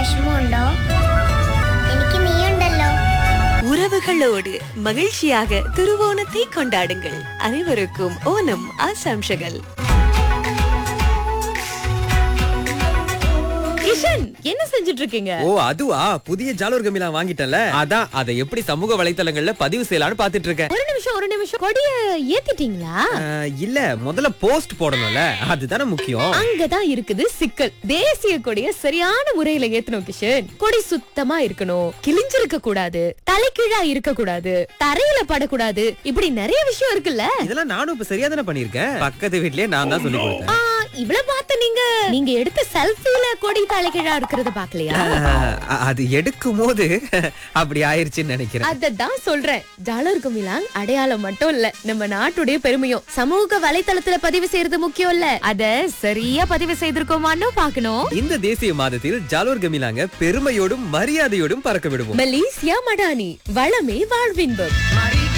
വിഷമമുണ്ടോ? എനിക്ക് നീയുണ്ടല്ലോ. உறவுகளோடு மகிழ்ச்சியாக திருவோணத்தை கொண்டாடுங்கள். அனைவருக்கும் ஓணம் ஆசம்சகள். கிஷன், என்ன செஞ்சுட்டு இருக்கீங்க? ஓ அதுவா, புதிய ஜாலூர் கமிலா வாங்கிட்டல, அதான் அதை எப்படி சமூக வலைத்தளங்கள்ல பதிவு செய்யலாம்னு பாத்துட்டு இருக்கேன். ஒரு நிமிஷம் கொடிய ஏத்திட்டீங்களா? இல்ல, முதல்ல போஸ்ட் போடணும்ல, அதுதானே முக்கியம். அங்கதான் இருக்குது சிக்கல். தேசிய கொடிய சரியான முறையில ஏத்தணும் கிஷன். கொடி சுத்தமா இருக்கணும், கிழிஞ்சிருக்க கூடாது, தலைகீழா இருக்க கூடாது, தரையில படக்கூடாது, இப்படி நிறைய விஷயம் இருக்குல்ல. இதெல்லாம் நானும் இப்ப சரியா தானே பண்ணிருக்கேன். பக்கத்து வீட்லயே நான் தான் சொல்லி கொடுத்தேன். இவ்வளவு பார்த்து நீங்க எடுத்த செல்ஃபில கொடி தலைகீழா இருக்கிறத பாக்கலையா? அது எடுக்கும் போது அப்படி ஆயிருச்சுன்னு நினைக்கிறேன். அததான் சொல்றேன். ஜாலூர் கமிலாங் அடையாளம் மட்டும் இல்ல, நம்ம நாட்டுடைய பெருமையும். சமூக வலைத்தளத்துல பதிவு செய்யறது முக்கியம் இல்ல, அத சரியா பதிவு செய்திருக்கோமான்னு பாக்கணும். இந்த தேசிய மாதத்தில் ஜாலூர் கமிலாங்க பெருமையோடும் மரியாதையோடும் பறக்க விடுவோம். மலேசியா மடானி, வளமே வாழ்வின்பம்.